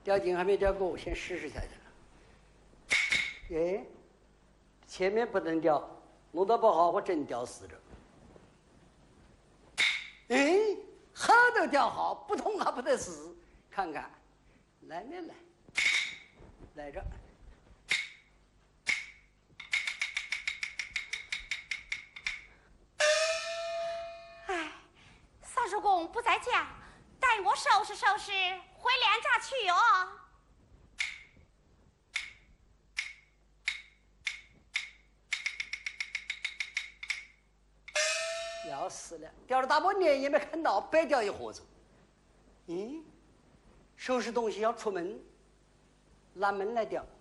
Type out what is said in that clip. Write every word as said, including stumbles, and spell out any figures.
吊筋还没吊够，先试试下去了。哎，前面不能吊，弄得不好我真吊死着。哎，后头吊好，不痛还不得死。看看，来没来？来着。 哎，三叔公不在家，待我收拾收拾，回连家去哟。 要死了，吊了大半年也没看到，白吊一伙子。嗯，收拾东西要出门，拉门来吊。